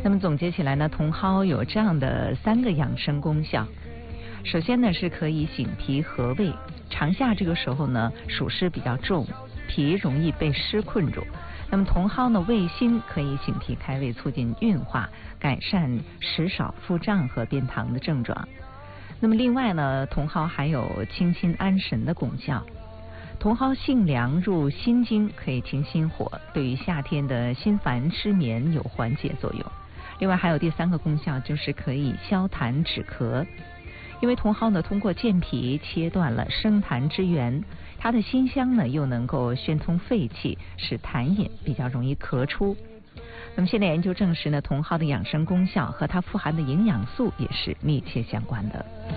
那么总结起来呢，茼蒿有这样的3个养生功效。首先呢，是可以醒脾和胃。长夏这个时候呢，暑湿比较重，脾容易被湿困住。那么茼蒿呢，味辛，可以醒脾开胃，促进运化，改善食少腹胀和便溏的症状。那么另外呢，茼蒿还有清心安神的功效。茼蒿性凉，入心经，可以清心火，对于夏天的心烦失眠有缓解作用。另外还有第3个功效，就是可以消痰止咳。因为茼蒿呢，通过健脾切断了生痰之源，它的辛香呢又能够宣通肺气，使痰饮比较容易咳出。那么现在研究证实呢，茼蒿的养生功效和它富含的营养素也是密切相关的。